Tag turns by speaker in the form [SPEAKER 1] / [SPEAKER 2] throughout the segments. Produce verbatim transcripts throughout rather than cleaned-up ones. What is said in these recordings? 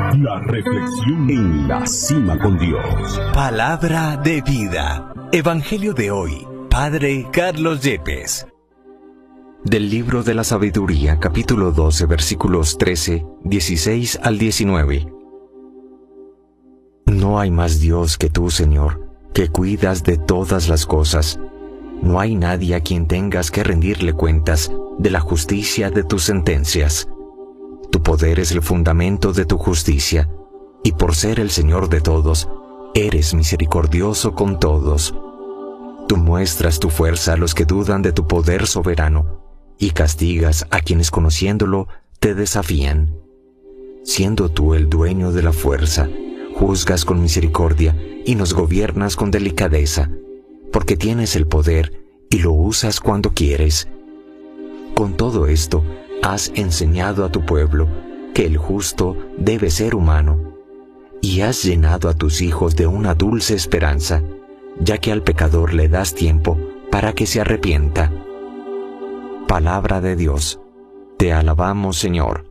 [SPEAKER 1] La reflexión en la cima con Dios.
[SPEAKER 2] Palabra de vida. Evangelio de hoy. Padre Carlos Yepes. Del libro de la sabiduría, capítulo doce, versículos trece, dieciséis al diecinueve. No hay más Dios que tú, Señor, que cuidas de todas las cosas. No hay nadie a quien tengas que rendirle cuentas de la justicia de tus sentencias. Tu poder es el fundamento de tu justicia, y por ser el Señor de todos, eres misericordioso con todos. Tú muestras tu fuerza a los que dudan de tu poder soberano, y castigas a quienes conociéndolo te desafían. Siendo tú el dueño de la fuerza, juzgas con misericordia y nos gobiernas con delicadeza, porque tienes el poder y lo usas cuando quieres. Con todo esto, has enseñado a tu pueblo que el justo debe ser humano, y has llenado a tus hijos de una dulce esperanza, ya que al pecador le das tiempo para que se arrepienta. Palabra de Dios. Te alabamos, Señor.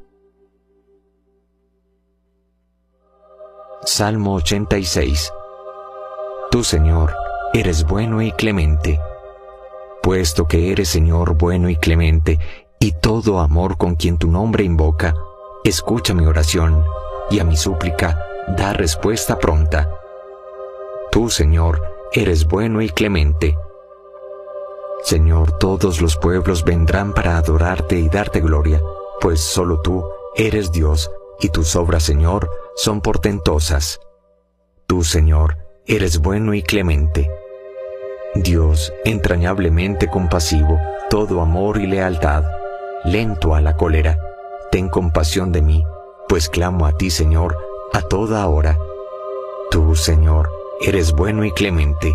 [SPEAKER 2] Salmo ochenta y seis. Tú, Señor, eres bueno y clemente. Puesto que eres, Señor, bueno y clemente, y todo amor con quien tu nombre invoca, escucha mi oración, y a mi súplica da respuesta pronta. Tú, Señor, eres bueno y clemente. Señor, todos los pueblos vendrán para adorarte y darte gloria, pues solo tú eres Dios, y tus obras, Señor, son portentosas. Tú, Señor, eres bueno y clemente. Dios, entrañablemente compasivo, todo amor y lealtad, lento a la cólera, ten compasión de mí, pues clamo a ti, Señor, a toda hora. Tú, Señor, eres bueno y clemente.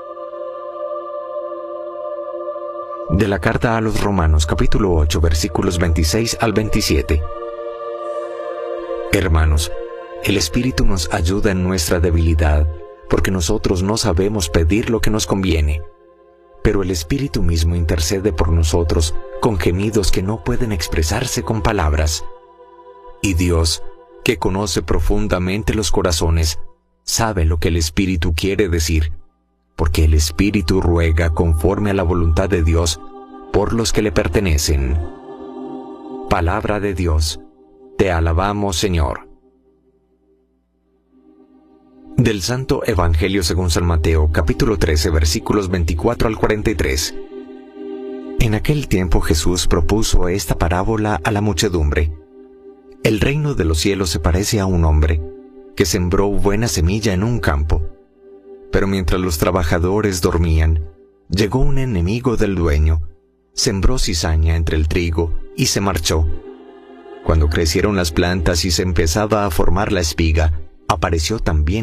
[SPEAKER 2] De la carta a los Romanos, capítulo ocho, versículos veintiséis al veintisiete. Hermanos, el Espíritu nos ayuda en nuestra debilidad, porque nosotros no sabemos pedir lo que nos conviene. Pero el Espíritu mismo intercede por nosotros con gemidos que no pueden expresarse con palabras. Y Dios, que conoce profundamente los corazones, sabe lo que el Espíritu quiere decir, porque el Espíritu ruega conforme a la voluntad de Dios por los que le pertenecen. Palabra de Dios. Te alabamos, Señor. Del Santo Evangelio según San Mateo, capítulo trece, versículos veinticuatro al cuarenta y tres. En aquel tiempo Jesús propuso esta parábola a la muchedumbre. El reino de los cielos se parece a un hombre que sembró buena semilla en un campo. Pero mientras los trabajadores dormían, llegó un enemigo del dueño, sembró cizaña entre el trigo y se marchó. Cuando crecieron las plantas y se empezaba a formar la espiga, apareció también